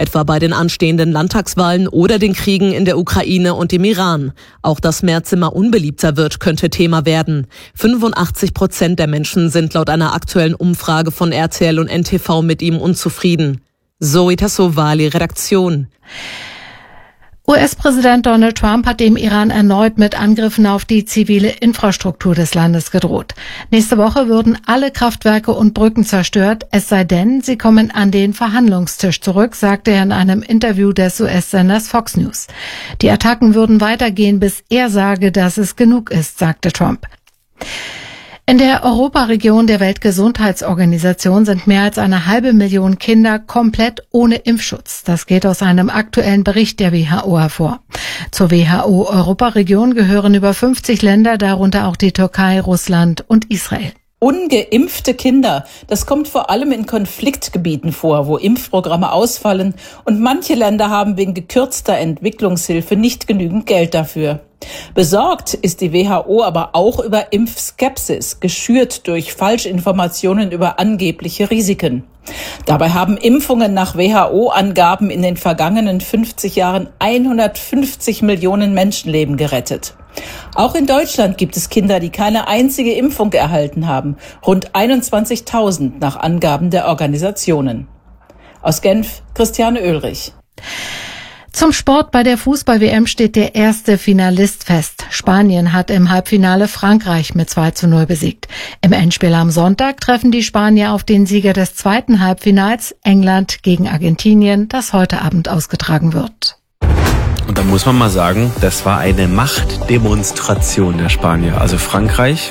etwa bei den anstehenden Landtagswahlen oder den Kriegen in der Ukraine und dem Iran. Auch dass Merz immer unbeliebter wird, könnte Thema werden. 85% der Menschen sind laut einer aktuellen Umfrage von RTL und NTV mit ihm unzufrieden. Zoe Tassovali, Redaktion. US-Präsident Donald Trump hat dem Iran erneut mit Angriffen auf die zivile Infrastruktur des Landes gedroht. Nächste Woche würden alle Kraftwerke und Brücken zerstört, es sei denn, sie kommen an den Verhandlungstisch zurück, sagte er in einem Interview des US-Senders Fox News. Die Attacken würden weitergehen, bis er sage, dass es genug ist, sagte Trump. In der Europaregion der Weltgesundheitsorganisation sind mehr als 500.000 Kinder komplett ohne Impfschutz. Das geht aus einem aktuellen Bericht der WHO hervor. Zur WHO-Europaregion gehören über 50 Länder, darunter auch die Türkei, Russland und Israel. Ungeimpfte Kinder, das kommt vor allem in Konfliktgebieten vor, wo Impfprogramme ausfallen und manche Länder haben wegen gekürzter Entwicklungshilfe nicht genügend Geld dafür. Besorgt ist die WHO aber auch über Impfskepsis, geschürt durch Falschinformationen über angebliche Risiken. Dabei haben Impfungen nach WHO-Angaben in den vergangenen 50 Jahren 150 Millionen Menschenleben gerettet. Auch in Deutschland gibt es Kinder, die keine einzige Impfung erhalten haben. Rund 21.000 nach Angaben der Organisationen. Aus Genf, Christiane Oehlrich. Zum Sport: Bei der Fußball-WM steht der erste Finalist fest. Spanien hat im Halbfinale Frankreich mit 2:0 besiegt. Im Endspiel am Sonntag treffen die Spanier auf den Sieger des zweiten Halbfinals, England gegen Argentinien, das heute Abend ausgetragen wird. Und da muss man mal sagen, das war eine Machtdemonstration der Spanier. Also Frankreich,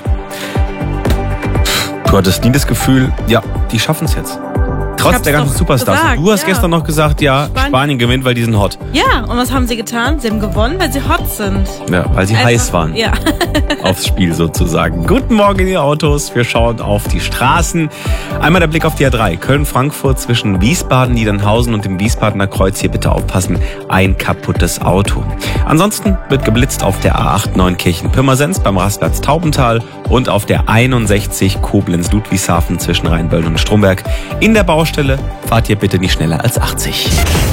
du hattest nie das Gefühl, ja, die schaffen es jetzt. Trotz der ganzen Superstars. Gesagt, du hast gestern noch gesagt, ja, Spanien gewinnt, weil die sind hot. Ja, und was haben sie getan? Sie haben gewonnen, weil sie hot sind. Ja, weil sie heiß waren. Ja. Aufs Spiel sozusagen. Guten Morgen in die Autos. Wir schauen auf die Straßen. Einmal der Blick auf die A3. Köln-Frankfurt zwischen Wiesbaden, Niedernhausen und dem Wiesbadener Kreuz. Hier bitte aufpassen. Ein kaputtes Auto. Ansonsten wird geblitzt auf der A8 Neunkirchen-Pirmasens beim Rastplatz Taubental und auf der 61 Koblenz-Ludwigshafen zwischen Rheinböllen und Stromberg. In der Baustelle fahrt ihr bitte nicht schneller als 80.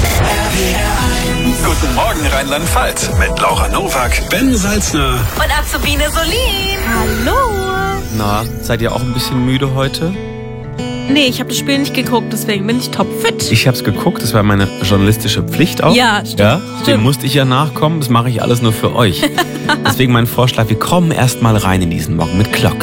Guten Morgen Rheinland-Pfalz mit Laura Nowak, Ben Salzner und Azubine Solin. Hallo. Na, seid ihr auch ein bisschen müde heute? Nee, ich habe das Spiel nicht geguckt, deswegen bin ich topfit. Ich habe es geguckt, das war meine journalistische Pflicht auch. Ja, stimmt. Ja, stimmt. Dem musste ich ja nachkommen, das mache ich alles nur für euch. Deswegen mein Vorschlag, wir kommen erst mal rein in diesen Morgen mit Glock.